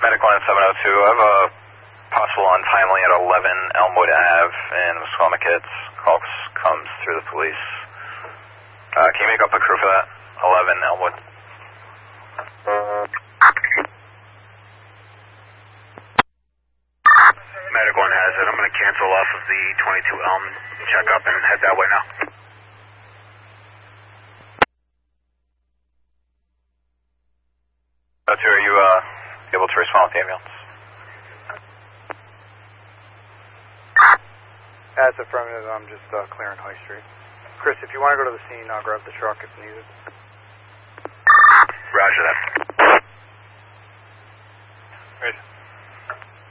Medical line 702. I have a possible untimely at 11 Elmwood Ave in Squamickett. Call comes through the police. Can you make up a crew for that? 11 Elmwood. Medical one has it. I'm going to cancel off of the 22 Elm checkup and head that way now. That's are you able to respond with the ambulance? That's affirmative. I'm just clearing High Street. Chris, if you want to go to the scene, I'll grab the truck if needed.